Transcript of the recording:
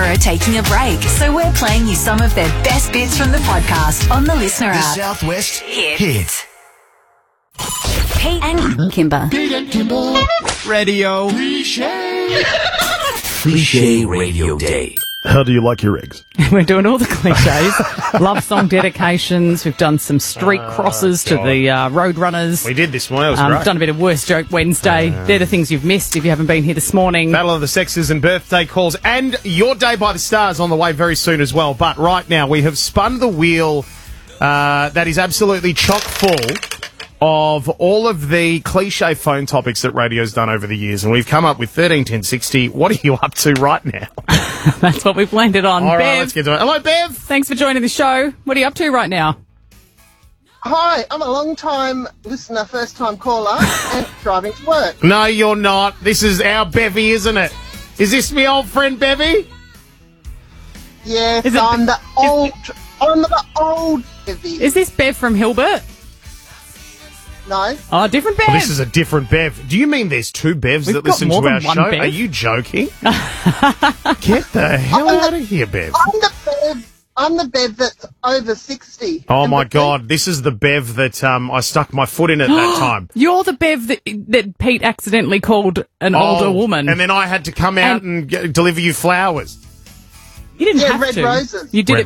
are taking a break, so we're playing you some of their best bits from the podcast on the Listener The app. Southwest Hit. Pete and Kimber. Radio Cliche Radio Day. How do you like your eggs? We're doing all the cliches. Love song dedications. We've done some street crosses to the road runners. We did this morning. It was great. Done a bit of Worst Joke Wednesday. They're the things you've missed if you haven't been here this morning. Battle of the Sexes and birthday calls. And Your Day by the Stars on the way very soon as well. But right now, we have spun the wheel that is absolutely chock full of all of the cliche phone topics that radio's done over the years. And we've come up with 131060. What are you up to right now? That's what we've landed on. All Bev, right, let's get to it. Hello, Bev. thanks for joining the show. What are you up to right now? Hi, I'm a long-time listener, first-time caller, and driving to work. No, you're not. This is our Bevy, isn't it? Is this me old friend Bevy? Yes, Is it- I'm the old heavy. Is this Bev from Hilbert? No, Oh, different Bev. Well, this is a different Bev. Do you mean there's two Bevs We've that got listen more to than our one show? Bev. Are you joking? Get the hell out of here, Bev. I'm the Bev that's over 60. Oh, my Remember, God. This is the Bev that I stuck my foot in at that time. You're the Bev that Pete accidentally called an older woman. And then I had to come out and deliver you flowers. You didn't Yeah, have red to. roses. You did Red it